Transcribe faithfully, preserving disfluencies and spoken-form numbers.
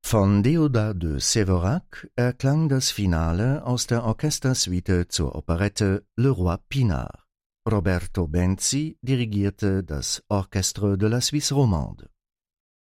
Von Déodat de Séverac erklang das Finale aus der Orchestersuite zur Operette Le Roi Pinard. Roberto Benzi dirigierte das Orchestre de la Suisse Romande.